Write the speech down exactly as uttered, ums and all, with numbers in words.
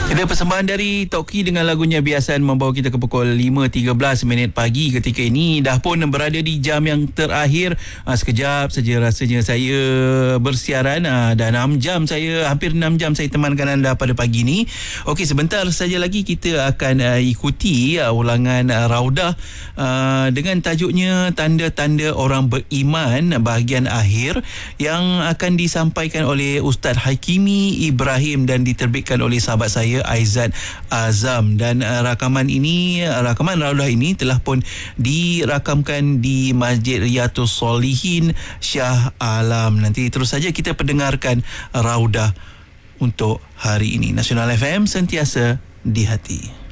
Ada persembahan dari Toki dengan lagunya Biasan membawa kita ke pukul lima tiga belas minit pagi ketika ini. Dah pun berada di jam yang terakhir. Ha, sekejap saja rasanya saya bersiaran. Ha, dah enam jam saya, hampir enam jam saya temankan anda pada pagi ini. Okey, sebentar saja lagi kita akan uh, ikuti uh, ulangan uh, Raudah uh, dengan tajuknya Tanda-Tanda Orang Beriman bahagian akhir yang akan disampaikan oleh Ustaz Hakimi Ibrahim dan diterbitkan oleh sahabat saya Aizat Azam. Dan uh, rakaman ini uh, rakaman Raudah ini telah pun dirakamkan di Masjid Riyadhus Solihin Shah Alam. Nanti terus saja kita pendengarkan Raudah untuk hari ini. Nasional F M, sentiasa di hati.